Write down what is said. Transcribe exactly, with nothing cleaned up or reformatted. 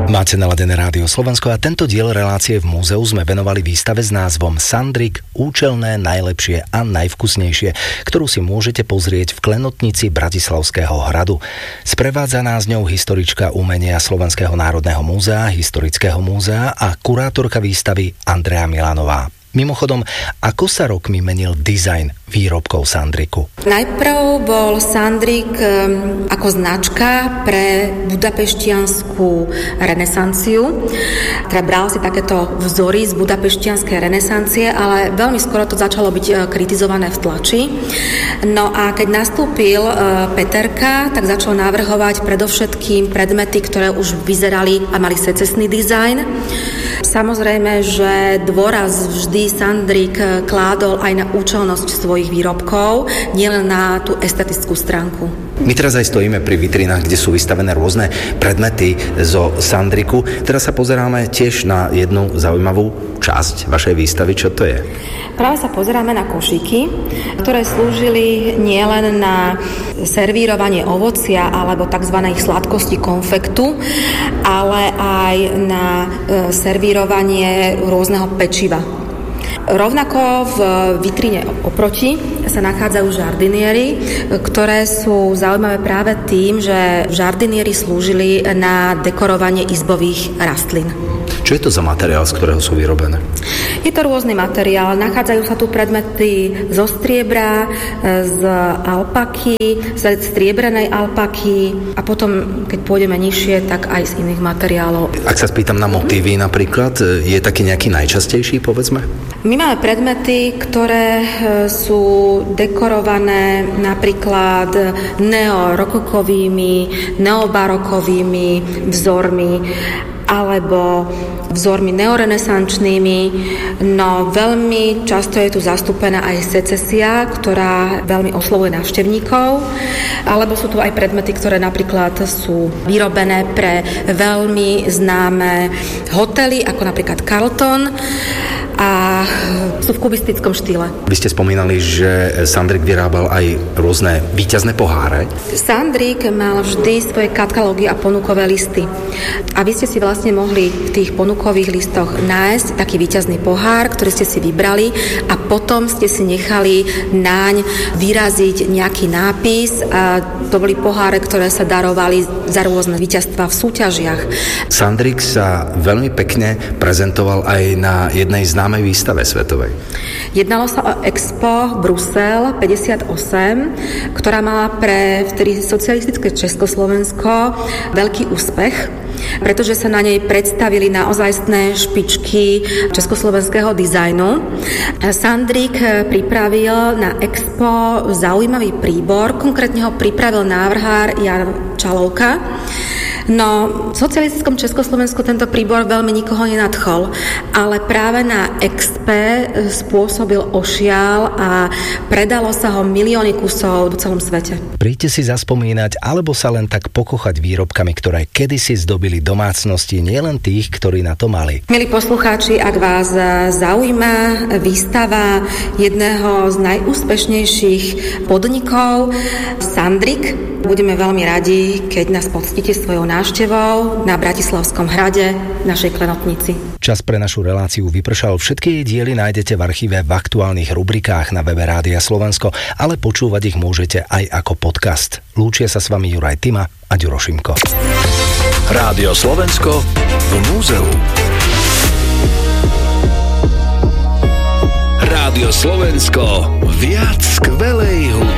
Máte naladené Rádio Slovensko a tento diel relácie v múzeu sme venovali výstave s názvom Sandrik – účelné, najlepšie a najvkusnejšie, ktorú si môžete pozrieť v klenotnici Bratislavského hradu. Sprevádza nás ňou historička umenia Slovenského národného múzea, Historického múzea a kurátorka výstavy Andrea Milanová. Mimochodom, ako sa rokmi menil dizajn výrobkov Sandriku? Najprv bol Sandrik ako značka pre budapeštiansku renesanciu. Teda bral si takéto vzory z budapeštianskej renesancie, ale veľmi skoro to začalo byť kritizované v tlači. No a keď nastúpil Peterka, tak začal navrhovať predovšetkým predmety, ktoré už vyzerali a mali secesný dizajn. Samozrejme, že dôraz vždy Sandrik kládol aj na účelnosť svojich výrobkov, nielen na tú estetickú stránku. My teraz aj stojíme pri vitrinách, kde sú vystavené rôzne predmety zo Sandriku. Teraz sa pozeráme tiež na jednu zaujímavú časť vašej výstavy. Čo to je? Práve sa pozeráme na košíky, ktoré slúžili nielen na servírovanie ovocia alebo tzv. Sladkosti konfektu, ale aj na servírovanie rôzneho pečiva. Rovnako v vitrine oproti sa nachádzajú žardiniéry, ktoré sú zaujímavé práve tým, že žardiniéry slúžili na dekorovanie izbových rastlín. Čo je to za materiál, z ktorého sú vyrobené? Je to rôzny materiál. Nachádzajú sa tu predmety zo striebra, z alpaky, z striebrenej alpaky a potom, keď pôjdeme nižšie, tak aj z iných materiálov. Ak sa spýtam na motívy napríklad, je taký nejaký najčastejší, povedzme? My máme predmety, ktoré sú dekorované napríklad neorokokovými, neobarokovými vzormi alebo vzormi neorenesančnými, no veľmi často je tu zastúpená aj secesia, ktorá veľmi oslovuje návštevníkov, alebo sú tu aj predmety, ktoré napríklad sú vyrobené pre veľmi známe hotely, ako napríklad Carlton, a sú v kubistickom štýle. Vy ste spomínali, že Sandrik vyrábal aj rôzne víťazné poháre. Sandrik mal vždy svoje katalógy a ponukové listy. A vy ste si vlastne mohli v tých ponukových listoch nájsť taký víťazný pohár, ktorý ste si vybrali a potom ste si nechali naň vyraziť nejaký nápis a to boli poháre, ktoré sa darovali za rôzne víťazstvá v súťažiach. Sandrik sa veľmi pekne prezentoval aj na jednej známej výstave svetovej. Jednalo sa o Expo Brusel päťdesiatosem, ktorá mala pre vtedy socialistické Československo veľký úspech, pretože sa na nej predstavili naozajstné špičky československého dizajnu. Sandrik pripravil na Expo zaujímavý príbor, konkrétne ho pripravil návrhár Jan Čalovka. No, v socialistickom Československu tento príbor veľmi nikoho nenadchol, ale práve na Expe spôsobil ošial a predalo sa ho milióny kusov v celom svete. Príďte si zaspomínať alebo sa len tak pokochať výrobkami, ktoré kedysi zdobili domácnosti nielen tých, ktorí na to mali. Milí poslucháči, ak vás zaujíma výstava jedného z najúspešnejších podnikov Sandrik, budeme veľmi radi, keď nás poctíte svojou návštevou na Bratislavskom hrade v našej klenotnici. Čas pre našu reláciu vypršal. Všetky jej diely nájdete v archíve v aktuálnych rubrikách na webe Rádia Slovensko, ale počúvať ich môžete aj ako podcast. Lúčia sa s vami Juraj Tima a Ďuro Šimko. Rádio Slovensko v múzeu. Rádio Slovensko, viac skvelej hudby.